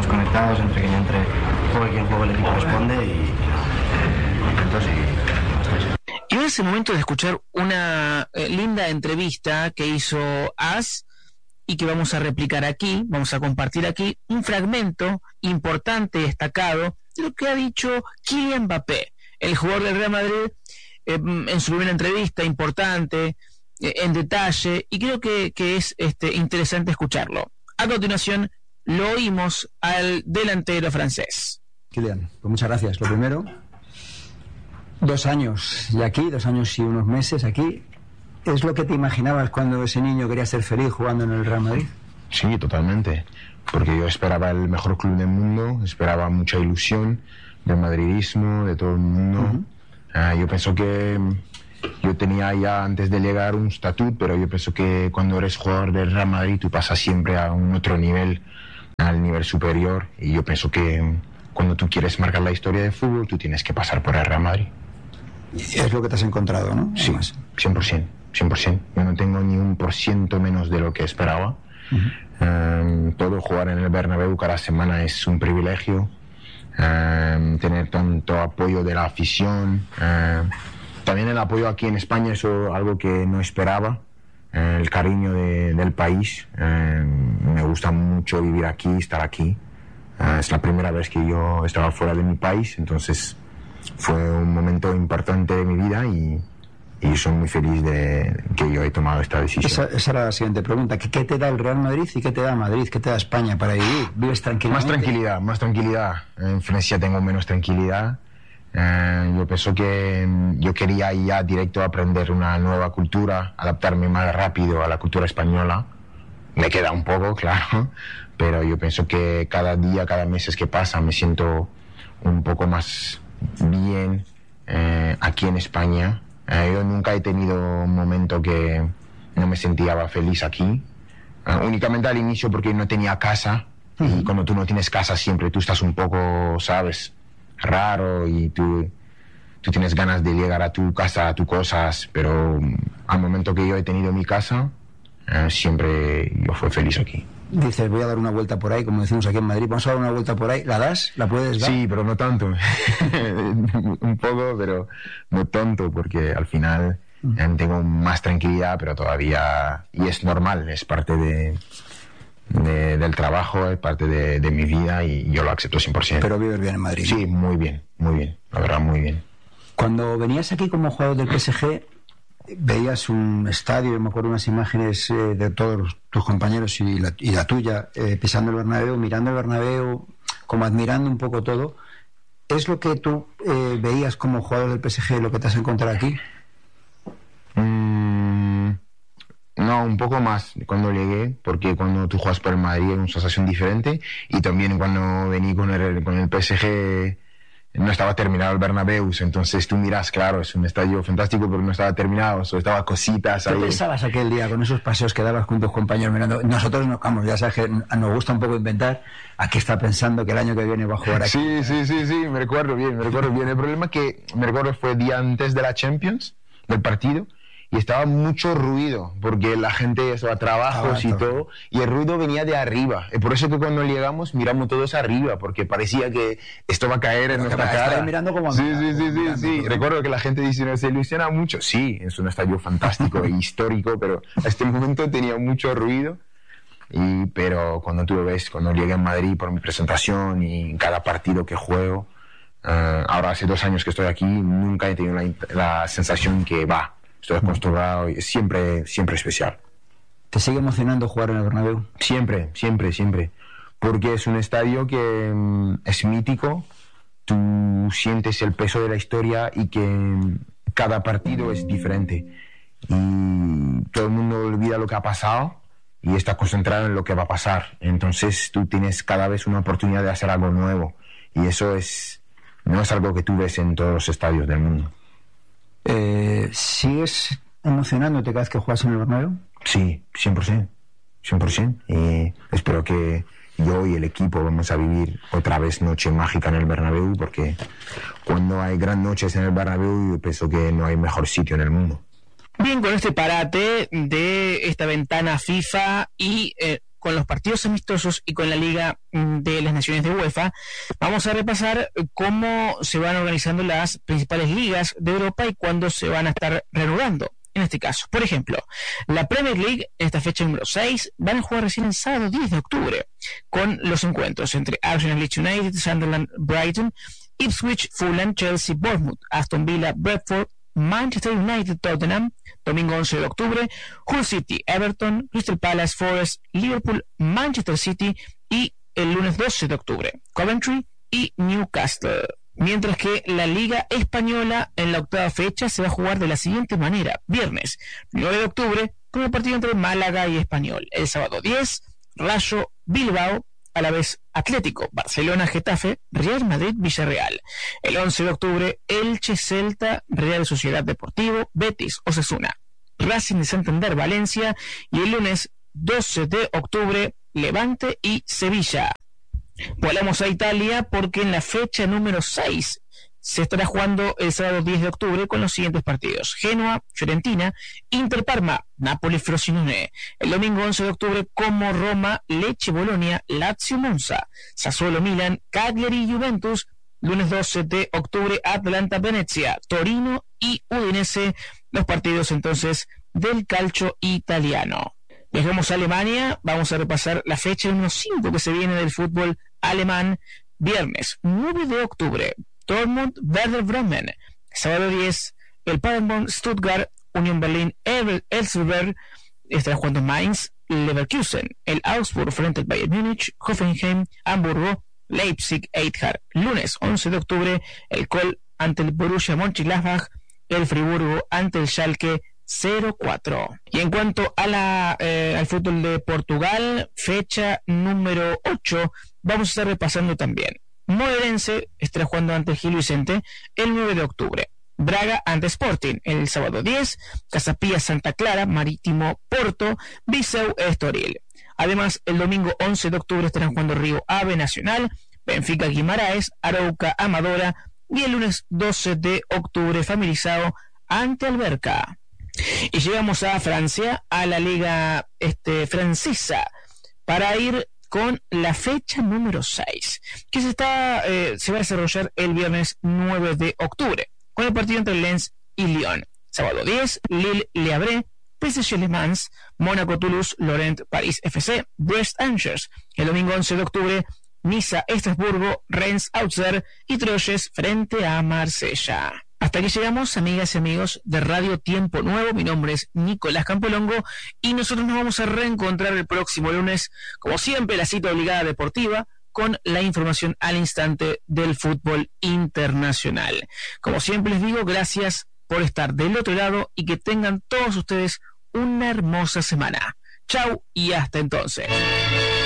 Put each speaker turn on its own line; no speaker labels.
estamos conectados, entre quien entre juegue quien juegue, el equipo responde y contentos y bastante.
Y ahora es el momento de escuchar una linda entrevista que hizo As y que vamos a replicar aquí, vamos a compartir aquí un fragmento importante y destacado de lo que ha dicho Kylian Mbappé, el jugador del Real Madrid, en su primera entrevista, importante, en detalle, y creo que es interesante escucharlo. A continuación lo oímos al delantero francés.
Kylian, pues muchas gracias. Lo primero, 2 años y aquí, 2 años y unos meses aquí. ¿Es lo que te imaginabas cuando ese niño quería ser feliz jugando en el Real Madrid?
Sí, totalmente. Porque yo esperaba el mejor club del mundo, esperaba mucha ilusión del madridismo, de todo el mundo. Yo pienso que yo tenía ya antes de llegar un statut, pero yo pienso que cuando eres jugador del Real Madrid tú pasas siempre a un otro nivel, al nivel superior. Y yo pienso que cuando tú quieres marcar la historia de fútbol, tú tienes que pasar por el Real Madrid.
Y es lo que te has encontrado, ¿no?
Sí, 100%. Yo no tengo ni 1% menos de lo que esperaba. Todo jugar en el Bernabéu cada semana es un privilegio. Tener tanto apoyo de la afición. También el apoyo aquí en España, eso es algo que no esperaba. El cariño del país. Me gusta mucho vivir aquí, estar aquí. Es la primera vez que yo estaba fuera de mi país, entonces fue un momento importante de mi vida y soy muy feliz de que yo he tomado esta decisión.
Esa era la siguiente pregunta. ¿Qué te da el Real Madrid y qué te da Madrid? ¿Qué te da España para vivir? ¿Vives tranquilamente?
Más tranquilidad. En Francia tengo menos tranquilidad. Yo pienso que yo quería ya directo aprender una nueva cultura, adaptarme más rápido a la cultura española. Me queda un poco, claro, pero yo pienso que cada día, cada mes que pasa, me siento un poco más bien aquí en España. Yo nunca he tenido un momento que no me sentía feliz aquí, únicamente al inicio porque no tenía casa, y cuando tú no tienes casa siempre tú estás un poco, sabes, raro, y tú tienes ganas de llegar a tu casa, a tus cosas, pero al momento que yo he tenido mi casa, siempre yo fui feliz aquí.
Dices, voy a dar una vuelta por ahí, como decimos aquí en Madrid, vamos a dar una vuelta por ahí. ¿La das? ¿La puedes dar?
Sí, pero no tanto. Un poco, pero no tanto, porque al final tengo más tranquilidad, pero todavía... Y es normal, es parte del trabajo, es parte de mi vida y yo lo acepto 100%.
Pero vives bien en Madrid.
Sí, muy bien, la verdad, muy bien.
Cuando venías aquí como jugador del PSG... veías un estadio, me acuerdo unas imágenes de todos tus compañeros y la tuya, pisando el Bernabéu, mirando el Bernabéu, como admirando un poco todo. ¿Es lo que tú veías como jugador del PSG lo que te has encontrado aquí?
No, un poco más cuando llegué, porque cuando tú juegas por el Madrid es una sensación diferente, y también cuando vení con el PSG... no estaba terminado el Bernabéu, entonces tú miras, claro, es un estadio fantástico, pero no estaba terminado, solo estaba cositas ahí.
¿Qué pensabas aquel día con esos paseos que dabas con tus compañeros mirando? Nosotros, vamos, ya sabes que nos gusta un poco inventar. Aquí está pensando que el año que viene va a jugar aquí.
Sí, me recuerdo bien. El problema que me recuerdo fue el día antes de la Champions, del partido, y estaba mucho ruido, porque la gente estaba a trabajos y todo, y el ruido venía de arriba. Y por eso que cuando llegamos miramos todos arriba, porque parecía que esto va a caer en nuestra cara.
Mirando como
sí. Recuerdo que la gente dice, no, se ilusiona mucho. Sí, es un estadio fantástico e histórico, pero a este momento tenía mucho ruido. Pero cuando tú lo ves, cuando llegué a Madrid por mi presentación y en cada partido que juego, ahora hace 2 años que estoy aquí, nunca he tenido la sensación que estoy acostumbrado, y es siempre especial.
¿Te sigue emocionando jugar en el Bernabéu?
Siempre, porque es un estadio que es mítico, tú sientes el peso de la historia y que cada partido es diferente. Y todo el mundo olvida lo que ha pasado y está concentrado en lo que va a pasar. Entonces tú tienes cada vez una oportunidad de hacer algo nuevo. Y eso no es algo que tú ves en todos los estadios del mundo.
¿Sigues emocionándote cada vez que juegas en el Bernabéu?
Sí, 100%. Y espero que yo y el equipo vamos a vivir otra vez noche mágica en el Bernabéu, porque cuando hay gran noches en el Bernabéu yo pienso que no hay mejor sitio en el mundo.
Bien, con este parate de esta ventana FIFA y con los partidos amistosos y con la Liga de las Naciones de UEFA, vamos a repasar cómo se van organizando las principales ligas de Europa y cuándo se van a estar reanudando. En este caso, por ejemplo, la Premier League, esta fecha número 6, van a jugar recién el sábado 10 de octubre, con los encuentros entre Arsenal, Leeds United, Sunderland, Brighton, Ipswich, Fulham, Chelsea, Bournemouth, Aston Villa, Bradford, Manchester United, Tottenham, domingo 11 de octubre, Hull City, Everton, Crystal Palace, Forest, Liverpool, Manchester City y el lunes 12 de octubre, Coventry y Newcastle. Mientras que la Liga Española en la octava fecha se va a jugar de la siguiente manera: viernes 9 de octubre con el partido entre Málaga y Español, el sábado 10, Rayo Bilbao, a la vez Atlético, Barcelona, Getafe, Real Madrid, Villarreal. El 11 de octubre, Elche, Celta, Real Sociedad Deportivo, Betis, Osasuna, Racing de Santander, Valencia, y el lunes 12 de octubre, Levante y Sevilla. Volamos a Italia porque en la fecha número 6 se estará jugando el sábado 10 de octubre con los siguientes partidos: Genoa, Fiorentina, Inter Parma, Napoli, Frosinone. El domingo 11 de octubre, Como, Roma, Lecce, Bolonia, Lazio, Monza, Sassuolo, Milan, Cagliari, Juventus. Lunes 12 de octubre, Atlanta, Venezia, Torino y Udinese. Los partidos entonces del calcio italiano. Viajamos a Alemania, vamos a repasar la fecha número 5 que se viene del fútbol alemán. Viernes 9 de octubre, Dortmund, Werder Bremen. Sábado 10, el Paderborn, Stuttgart, Union Berlin, Elfsberg. Estará jugando Mainz, Leverkusen, el Augsburg frente al Bayern Múnich, Hoffenheim, Hamburgo, Leipzig, Eintracht. Lunes 11 de octubre, el Köln ante el Borussia Mönchengladbach, el Friburgo ante el Schalke 0-4. Y en cuanto a al fútbol de Portugal, fecha número 8, vamos a estar repasando también. Moreirense estará jugando ante Gil Vicente el 9 de octubre. Braga ante Sporting el sábado 10, Casapía, Santa Clara, Marítimo, Porto, Viseu, Estoril. Además, el domingo 11 de octubre estarán jugando Río Ave, Nacional, Benfica, Guimaraes, Arauca, Amadora, y el lunes 12 de octubre, Familizao ante Alberca. Y llegamos a Francia, a la liga francesa, para ir con la fecha número 6, que se va a desarrollar el viernes 9 de octubre, con el partido entre Lens y Lyon. Sábado 10, Lille, Le Havre, PSG Le Mans, Mónaco, Toulouse, Lorient, París FC, Brest, Angers. El domingo 11 de octubre, Niza, Estrasburgo, Rennes, Auxerre y Troyes frente a Marsella. Hasta aquí llegamos, amigas y amigos de Radio Tiempo Nuevo. Mi nombre es Nicolás Campolongo y nosotros nos vamos a reencontrar el próximo lunes, como siempre, la cita obligada deportiva con la información al instante del fútbol internacional. Como siempre les digo, gracias por estar del otro lado y que tengan todos ustedes una hermosa semana. Chau y hasta entonces.